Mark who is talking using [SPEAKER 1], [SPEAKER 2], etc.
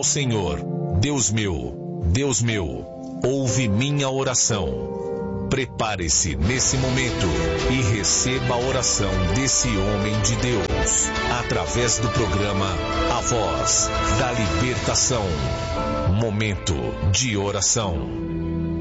[SPEAKER 1] ao Senhor: Deus meu, ouve minha oração. Prepare-se nesse momento e receba a oração desse homem de Deus, através do programa A Voz da Libertação. Momento de oração.